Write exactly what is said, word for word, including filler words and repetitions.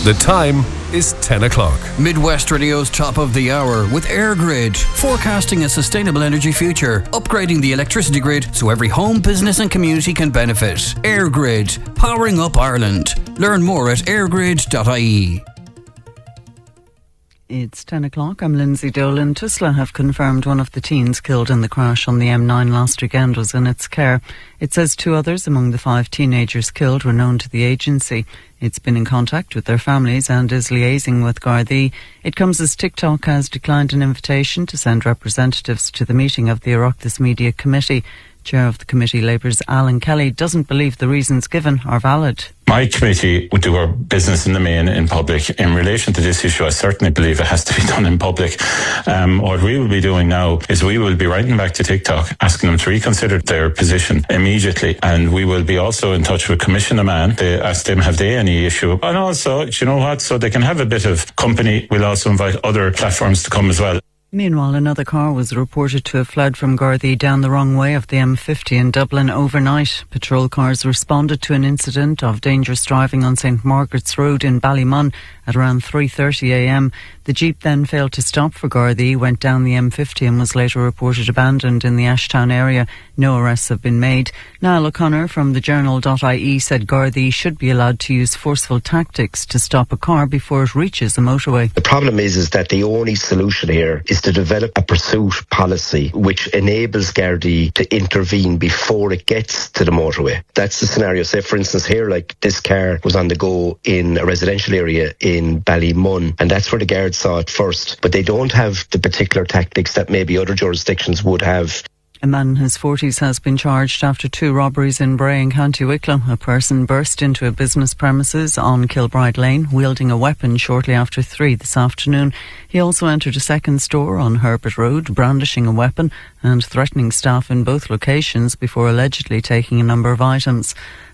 The time is ten o'clock. Midwest Radio's top of the hour with EirGrid, forecasting a sustainable energy future, upgrading the electricity grid so every home, business and community can benefit. EirGrid, powering up Ireland. Learn more at airgrid dot I E. It's ten o'clock. I'm Lindsay Dolan. Tusla have confirmed one of the teens killed in the crash on the M nine last weekend was in its care. It says two others among the five teenagers killed were known to the agency. It's been in contact with their families and is liaising with Gardaí. It comes as TikTok has declined an invitation to send representatives to the meeting of the Oireachtas Media Committee. Chair of the committee, Labour's Alan Kelly, doesn't believe the reasons given are valid. My committee would do our business in the main in public. In relation to this issue, I certainly believe it has to be done in public. Um, what we will be doing now is we will be writing back to TikTok, asking them to reconsider their position immediately. And we will be also in touch with Commissioner Mann to ask them, have they any issue? And also, you know what, so they can have a bit of company. We'll also invite other platforms to come as well. Meanwhile, another car was reported to have fled from Gardaí down the wrong way of the M fifty in Dublin overnight. Patrol cars responded to an incident of dangerous driving on St Margaret's Road in Ballymun at around three thirty a m. The Jeep then failed to stop for Gardaí, went down the M fifty and was later reported abandoned in the Ashtown area. No arrests have been made. Niall O'Connor from the journal dot I E said Gardaí should be allowed to use forceful tactics to stop a car before it reaches a motorway. The problem is, is that the only solution here is to develop a pursuit policy which enables Gardaí to intervene before it gets to the motorway. That's the scenario. Say, for instance, here, like this car was on the go in a residential area in Ballymun, and that's where the guards saw it first. But they don't have the particular tactics that maybe other jurisdictions would have. A man in his forties has been charged after two robberies in Bray in County Wicklow. A person burst into a business premises on Kilbride Lane, wielding a weapon shortly after three this afternoon. He also entered a second store on Herbert Road, brandishing a weapon and threatening staff in both locations before allegedly taking a number of items.